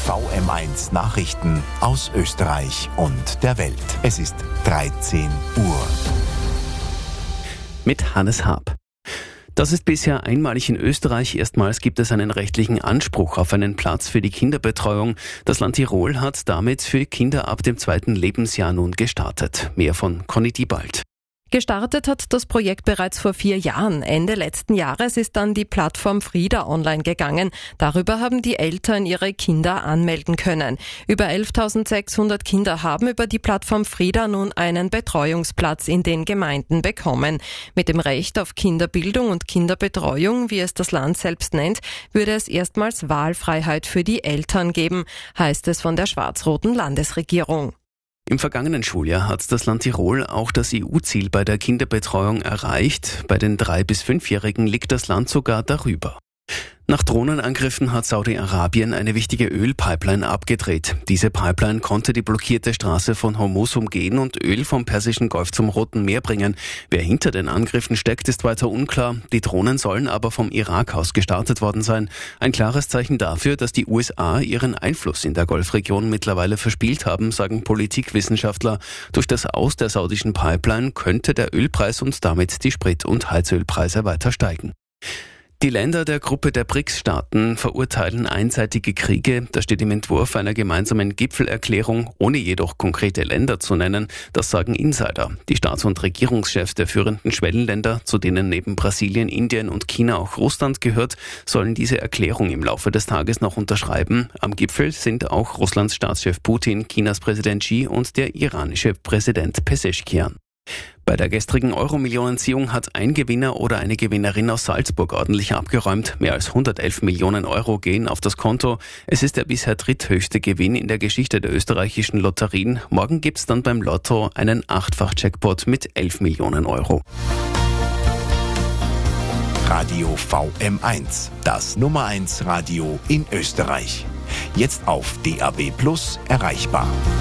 VM1 Nachrichten aus Österreich und der Welt. Es ist 13 Uhr. Mit Hannes Haab. Das ist bisher einmalig in Österreich. Erstmals gibt es einen rechtlichen Anspruch auf einen Platz für die Kinderbetreuung. Das Land Tirol hat damit für Kinder ab dem 2. Lebensjahr nun gestartet. Mehr von Conny Diebald. Gestartet hat das Projekt bereits vor 4 Jahren. Ende letzten Jahres ist dann die Plattform Frida online gegangen. Darüber haben die Eltern ihre Kinder anmelden können. Über 11.600 Kinder haben über die Plattform Frida nun einen Betreuungsplatz in den Gemeinden bekommen. Mit dem Recht auf Kinderbildung und Kinderbetreuung, wie es das Land selbst nennt, würde es erstmals Wahlfreiheit für die Eltern geben, heißt es von der schwarz-roten Landesregierung. Im vergangenen Schuljahr hat das Land Tirol auch das EU-Ziel bei der Kinderbetreuung erreicht. Bei den 3- bis 5-Jährigen liegt das Land sogar darüber. Nach Drohnenangriffen hat Saudi-Arabien eine wichtige Ölpipeline abgedreht. Diese Pipeline konnte die blockierte Straße von Hormuz umgehen und Öl vom Persischen Golf zum Roten Meer bringen. Wer hinter den Angriffen steckt, ist weiter unklar. Die Drohnen sollen aber vom Irak aus gestartet worden sein. Ein klares Zeichen dafür, dass die USA ihren Einfluss in der Golfregion mittlerweile verspielt haben, sagen Politikwissenschaftler. Durch das Aus der saudischen Pipeline könnte der Ölpreis und damit die Sprit- und Heizölpreise weiter steigen. Die Länder der Gruppe der BRICS-Staaten verurteilen einseitige Kriege. Das steht im Entwurf einer gemeinsamen Gipfelerklärung, ohne jedoch konkrete Länder zu nennen. Das sagen Insider. Die Staats- und Regierungschefs der führenden Schwellenländer, zu denen neben Brasilien, Indien und China auch Russland gehört, sollen diese Erklärung im Laufe des Tages noch unterschreiben. Am Gipfel sind auch Russlands Staatschef Putin, Chinas Präsident Xi und der iranische Präsident Pezeshkian. Bei der gestrigen Euro-Millionenziehung hat ein Gewinner oder eine Gewinnerin aus Salzburg ordentlich abgeräumt. Mehr als 111 Millionen Euro gehen auf das Konto. Es ist der bisher dritthöchste Gewinn in der Geschichte der österreichischen Lotterien. Morgen gibt's dann beim Lotto einen 8-fach-Jackpot mit 11 Millionen Euro. Radio VM1, das Nummer 1 Radio in Österreich. Jetzt auf DAB+ erreichbar.